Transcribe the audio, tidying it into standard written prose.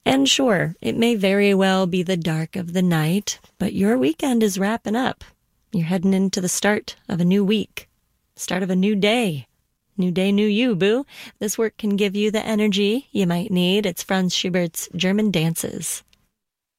And sure, it may very well be the dark of the night, but your weekend is wrapping up. You're heading into the start of a new week, start of a new day. New day, new you, boo. This work can give you the energy you might need. It's Franz Schubert's German Dances.